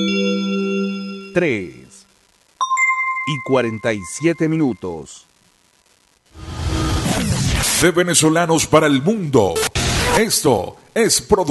3:47. De venezolanos para el mundo. Esto es